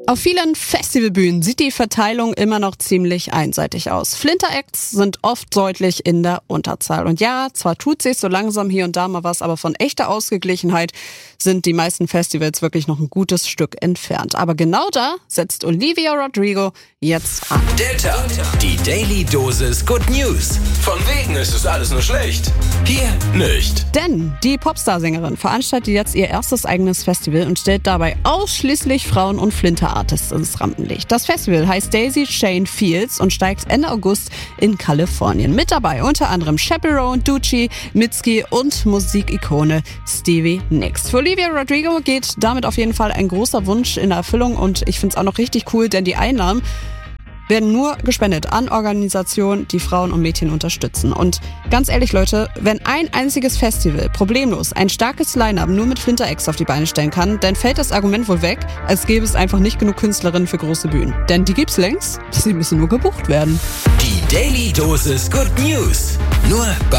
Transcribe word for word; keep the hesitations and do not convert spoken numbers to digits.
Auf vielen Festivalbühnen sieht die Verteilung immer noch ziemlich einseitig aus. Flinter-Acts sind oft deutlich in der Unterzahl. Und ja, zwar tut sich so langsam hier und da mal was, aber von echter Ausgeglichenheit sind die meisten Festivals wirklich noch ein gutes Stück entfernt. Aber genau da setzt Olivia Rodrigo jetzt an. Der Tag, die Daily Dosis Good News. Von wegen ist es alles nur schlecht. Hier nicht. Denn die Popstar-Sängerin veranstaltet jetzt ihr erstes eigenes Festival und stellt dabei ausschließlich Frauen und Flinter-Artists ins Rampenlicht. Das Festival heißt Daisy Chain Fields und steigt Ende August in Kalifornien. Mit dabei unter anderem Chaperone, Doechii, Mitski und Musikikone Stevie Nicks. Für Olivia Rodrigo geht damit auf jeden Fall ein großer Wunsch in Erfüllung und ich finde es auch noch richtig cool, denn die Einnahmen werden nur gespendet an Organisationen, die Frauen und Mädchen unterstützen. Und ganz ehrlich, Leute, wenn ein einziges Festival problemlos ein starkes Line-Up nur mit Flinter-Acts auf die Beine stellen kann, dann fällt das Argument wohl weg, als gäbe es einfach nicht genug Künstlerinnen für große Bühnen. Denn die gibt's längst, sie müssen nur gebucht werden. Die Daily Dosis Good News. Nur bei